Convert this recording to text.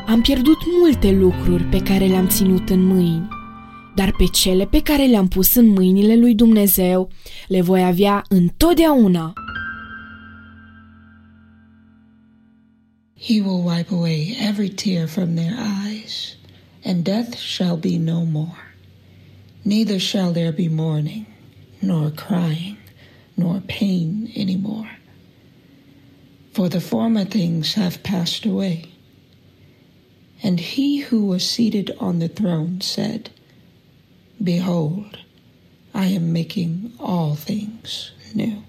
Am pierdut multe lucruri pe care le-am ținut în mâini, dar pe cele pe care le-am pus în mâinile lui Dumnezeu le voi avea întotdeauna. He will wipe away every tear from their eyes, and death shall be no more. Neither shall there be mourning, nor crying, nor pain any more. For the former things have passed away. And he who was seated on the throne said, Behold, I am making all things new.